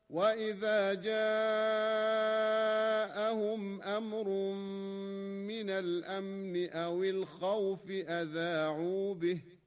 وَإِذَا جَاءَهُمْ أَمْرٌ مِّنَ الْأَمْنِ أَوِ الْخَوْفِ أَذَاعُوا بِهِ